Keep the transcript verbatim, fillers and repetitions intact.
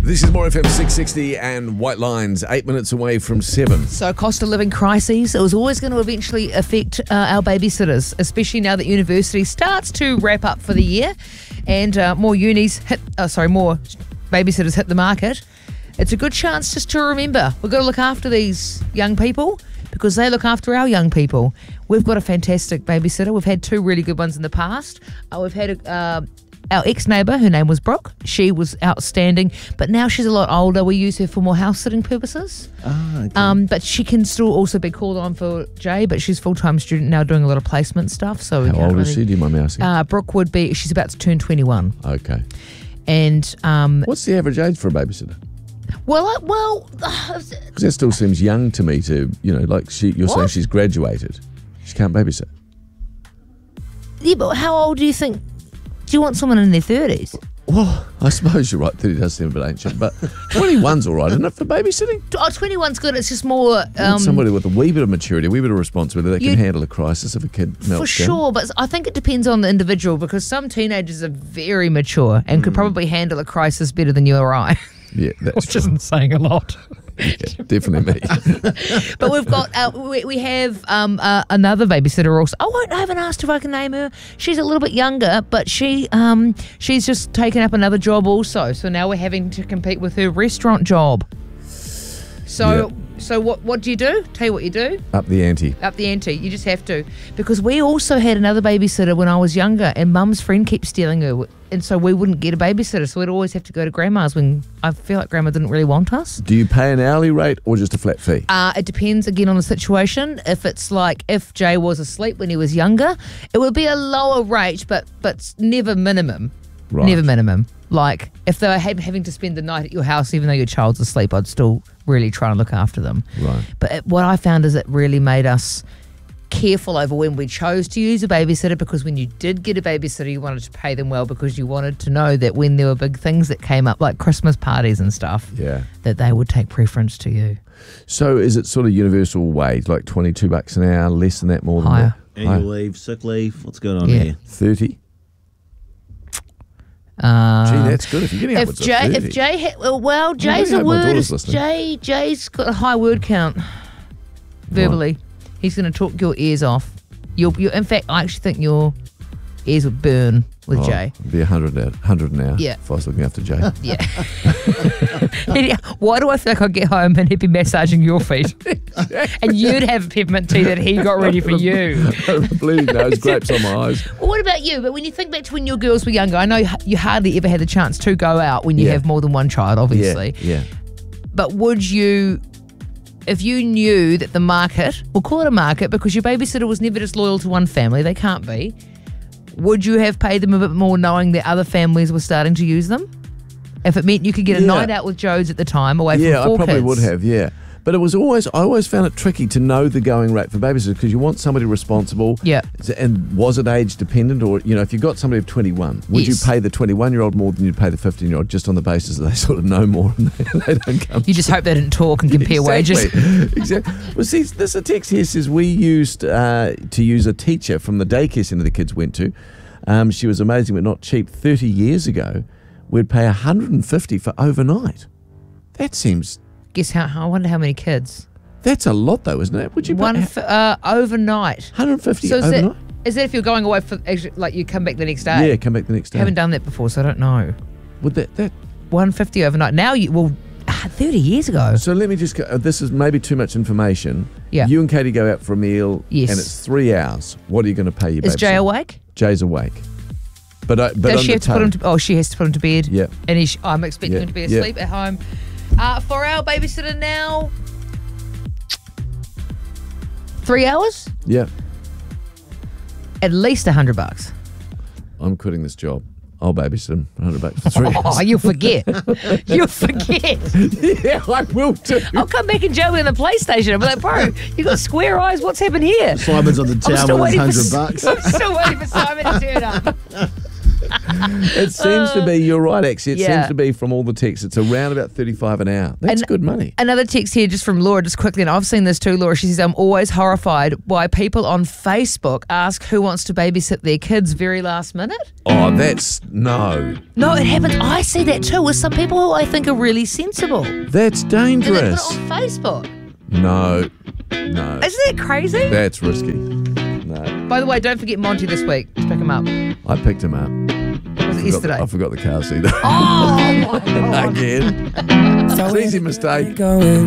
This is More F M six sixty and White Lines, eight minutes away from seven. So cost of living crises, it was always going to eventually affect uh, our babysitters, especially now that university starts to wrap up for the year and uh, more unis hit, oh, sorry, more babysitters hit the market. It's a good chance just to remember, we've got to look after these young people because they look after our young people. We've got a fantastic babysitter. We've had two really good ones in the past. Uh, we've had a... Uh, Our ex-neighbour, her name was Brooke. She was outstanding, but now she's a lot older. We use her for more house-sitting purposes. Ah, okay. Um, but she can still also be called on for Jay, but she's full-time student now doing a lot of placement stuff. So we How can't old really, is she? Do you mind me asking? Uh, Brooke would be, she's about to turn twenty-one. Okay. And, um, What's the average age for a babysitter? well, I, well, Because that still seems young to me to, you know, like she, you're saying What? she's graduated. She can't babysit. yeah, but how old do you think? Do you want someone in their thirties? Well, I suppose you're right, thirty does seem a bit ancient, but twenty-one's all right, isn't it, for babysitting? Oh, twenty-one's good. It's just more... You want Um, somebody with a wee bit of maturity, a wee bit of responsibility, they You- can handle a crisis if a kid melts down. For sure, but I think it depends on the individual because some teenagers are very mature and Mm. could probably handle a crisis better than you or I. Yeah, that's Which true. isn't saying a lot. Yeah, definitely me. But we've got, uh, we, we have um, uh, another babysitter also. I won't, I haven't asked if I can name her. She's a little bit younger, but she um, she's just taken up another job also. So now we're having to compete with her restaurant job. So, so what, what do you do? Tell you what you do. Up the ante. Up the ante. You just have to. Because we also had another babysitter when I was younger and Mum's friend kept stealing her. And so we wouldn't get a babysitter. So we'd always have to go to Grandma's when I feel like Grandma didn't really want us. Do you pay an hourly rate or just a flat fee? Uh, it depends again on the situation. If it's like if Jay was asleep when he was younger, it would be a lower rate, but but never minimum. Right. Never minimum. Like if they were ha- having to spend the night at your house, even though your child's asleep, I'd still really try and look after them. Right. But it, what I found is it really made us careful over when we chose to use a babysitter because when you did get a babysitter, you wanted to pay them well because you wanted to know that when there were big things that came up, like Christmas parties and stuff, Yeah. that they would take preference to you. So is it sort of universal wage, like twenty-two bucks an hour, less than that, more than Higher. that? Annual Higher. leave, sick leave, what's going on Yeah. here? thirty? Uh, Gee, that's good. If you're getting if upwards Jay, of thirty. if Jay, ha- well, well, Jay's I a hope my word. daughter's Is listening. Jay, Jay's got a high word count verbally. He's going to talk your ears off. You'll, you, in fact, I actually think your ears would burn with Oh, Jay. it'd be one hundred an hour, one hundred an hour Yeah. if I was looking after Jay. Yeah. Why do I feel like I'd get home and he'd be massaging your feet, and you'd have a peppermint tea that he got ready for you? Bleeding nose, grapes on my eyes. Well, what about you? But when you think back to when your girls were younger, I know you hardly ever had the chance to go out when you Yeah. have more than one child, obviously. Yeah, yeah. But would you, if you knew that the market, we'll call it a market because your babysitter was never just loyal to one family, they can't be, would you have paid them a bit more knowing that other families were starting to use them? If it meant you could get a Yeah. night out with Joe's at the time away Yeah, from I four probably kids. would have, yeah. But it was always, I always found it tricky to know the going rate for babysitters because you want somebody responsible. Yeah. And was it age dependent or, you know, if you got somebody of twenty-one, would Yes. you pay the twenty-one-year-old more than you'd pay the fifteen-year-old just on the basis that they sort of know more and they, they don't come You just hope they didn't talk and compare wages. Exactly. Exactly. Well, see, this a text here says we used uh, to use a teacher from the daycare centre the kids went to. Um, she was amazing but not cheap. thirty years ago, we'd pay one hundred fifty for overnight. That seems, Guess how, I wonder how many kids. that's a lot though, isn't it? Would you One pay f- uh, overnight. one hundred fifty So is overnight? that, is that if you're going away for, actually, like you come back the next day? Yeah, come back the next day. Haven't done that before, so I don't know. Would that, that, one hundred fifty overnight. Now you, well, ah, thirty years ago. so let me just go, uh, this is maybe too much information. Yeah. You and Katie go out for a meal Yes. and it's three hours. What are you going to pay your Is Jay babysitter? awake? Jay's awake. But, I, but Does on she the have to put tone- him to, oh, she has to put him to bed? Yeah. And he's, I'm expecting Yeah, him to be yeah. asleep at home. Uh, for our babysitter now, three hours? Yeah. At least a hundred bucks. I'm quitting this job. I'll babysit him one hundred bucks for three Oh, hours. you'll forget. You'll forget. Yeah, I will too. I'll come back and Joe in the PlayStation. I'll be like, bro, you got square eyes. What's happened here? Simon's on the I'm tower still with his waiting for hundred bucks. I'm still waiting for Simon to turn up. It seems to be, you're right, actually. It Yeah. seems to be from all the texts, it's around about thirty-five an hour. That's And- good money. Another text here just from Laura, just quickly, and I've seen this too, Laura. She says, I'm always horrified why people on Facebook ask who wants to babysit their kids very last minute. Oh, that's, no. No, it happens. I see that too with some people who I think are really sensible. And That's they put it dangerous. on Facebook. No, no. Isn't that crazy? That's risky. No. By the way, don't forget Monty this week to pick him up. I picked him up. Was it Forgot- yesterday? I forgot the car seat. Oh, my God. Again. So It's an easy mistake. going